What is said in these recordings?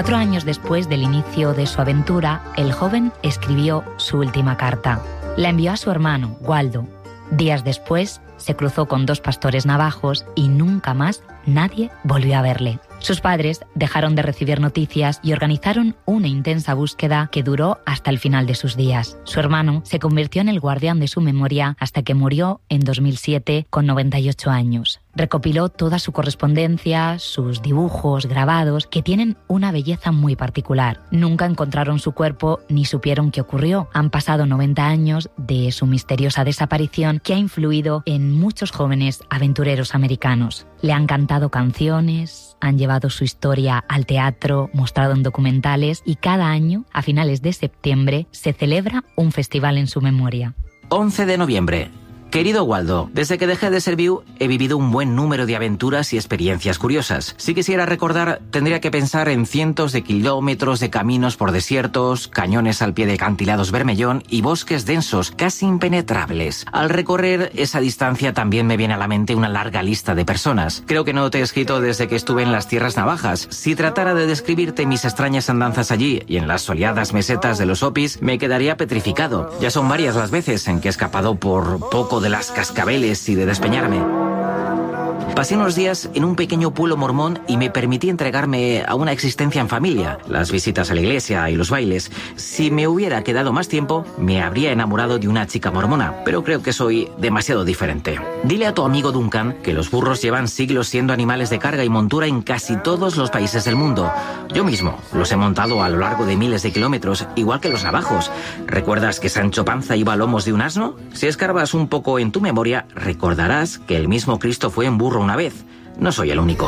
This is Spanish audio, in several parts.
4 años después del inicio de su aventura, el joven escribió su última carta. La envió a su hermano, Waldo. Días después, se cruzó con 2 pastores navajos y nunca más nadie volvió a verle. Sus padres dejaron de recibir noticias y organizaron una intensa búsqueda que duró hasta el final de sus días. Su hermano se convirtió en el guardián de su memoria hasta que murió en 2007 con 98 años. Recopiló toda su correspondencia, sus dibujos, grabados, que tienen una belleza muy particular. Nunca encontraron su cuerpo ni supieron qué ocurrió. Han pasado 90 años de su misteriosa desaparición que ha influido en muchos jóvenes aventureros americanos. Le han cantado canciones, han llevado su historia al teatro, mostrado en documentales y cada año, a finales de septiembre, se celebra un festival en su memoria. 11 de noviembre. Querido Waldo, desde que dejé de ser viu he vivido un buen número de aventuras y experiencias curiosas. Si quisiera recordar, tendría que pensar en cientos de kilómetros de caminos por desiertos, cañones al pie de acantilados Bermellón y bosques densos, casi impenetrables. Al recorrer esa distancia también me viene a la mente una larga lista de personas. Creo que no te he escrito desde que estuve en las tierras navajas. Si tratara de describirte mis extrañas andanzas allí y en las soleadas mesetas de los Opis, me quedaría petrificado. Ya son varias las veces en que he escapado por poco de las cascabeles y de despeñarme. Pasé unos días en un pequeño pueblo mormón y me permití entregarme a una existencia en familia, las visitas a la iglesia y los bailes. Si me hubiera quedado más tiempo, me habría enamorado de una chica mormona, pero creo que soy demasiado diferente. Dile a tu amigo Duncan que los burros llevan siglos siendo animales de carga y montura en casi todos los países del mundo. Yo mismo los he montado a lo largo de miles de kilómetros, igual que los navajos. ¿Recuerdas que Sancho Panza iba a lomos de un asno? Si escarbas un poco en tu memoria, recordarás que el mismo Cristo fue en burro una vez. No soy el único.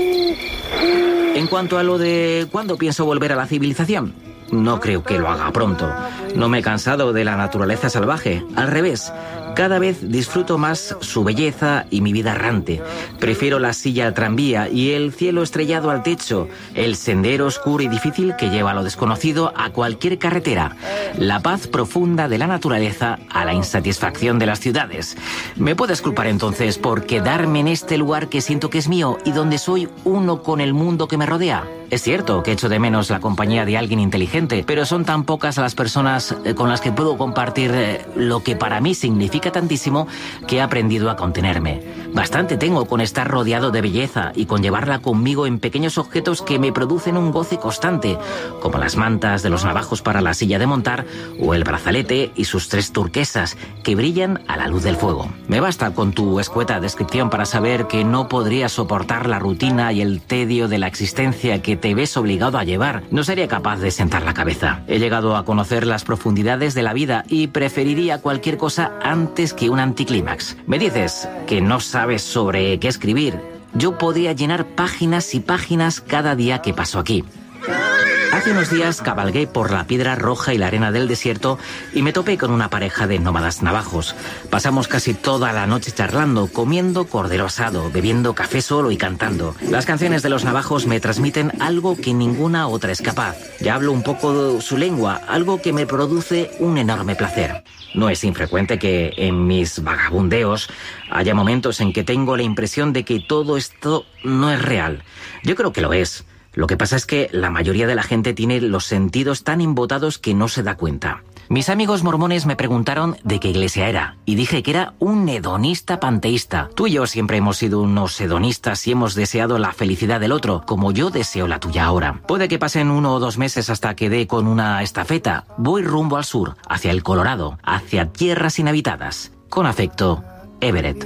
En cuanto a lo de cuándo pienso volver a la civilización, no creo que lo haga pronto. No me he cansado de la naturaleza salvaje. Al revés, cada vez disfruto más su belleza y mi vida errante. Prefiero la silla al tranvía y el cielo estrellado al techo, el sendero oscuro y difícil que lleva a lo desconocido a cualquier carretera, la paz profunda de la naturaleza a la insatisfacción de las ciudades. ¿Me puedes culpar entonces por quedarme en este lugar que siento que es mío y donde soy uno con el mundo que me rodea? Es cierto que echo de menos la compañía de alguien inteligente, pero son tan pocas las personas con las que puedo compartir lo que para mí significa tantísimo que he aprendido a contenerme. Bastante tengo con estar rodeado de belleza y con llevarla conmigo en pequeños objetos que me producen un goce constante, como las mantas de los navajos para la silla de montar o el brazalete y sus 3 turquesas que brillan a la luz del fuego. Me basta con tu escueta descripción para saber que no podría soportar la rutina y el tedio de la existencia que te ves obligado a llevar. No sería capaz de sentar la cabeza. He llegado a conocer las profundidades de la vida y preferiría cualquier cosa antes que un anticlímax. Me dices que no sabes sobre qué escribir. Yo podría llenar páginas y páginas cada día que paso aquí. Hace unos días cabalgué por la piedra roja y la arena del desierto y me topé con una pareja de nómadas navajos. Pasamos casi toda la noche charlando, comiendo cordero asado, bebiendo café solo y cantando. Las canciones de los navajos me transmiten algo que ninguna otra es capaz. Ya hablo un poco de su lengua, algo que me produce un enorme placer. No es infrecuente que en mis vagabundeos haya momentos en que tengo la impresión de que todo esto no es real. Yo creo que lo es. Lo que pasa es que la mayoría de la gente tiene los sentidos tan embotados que no se da cuenta. Mis amigos mormones me preguntaron de qué iglesia era, y dije que era un hedonista panteísta. Tú y yo siempre hemos sido unos hedonistas y hemos deseado la felicidad del otro, como yo deseo la tuya ahora. Puede que pasen 1 o 2 meses hasta que dé con una estafeta. Voy rumbo al sur, hacia el Colorado, hacia tierras inhabitadas. Con afecto, Everett.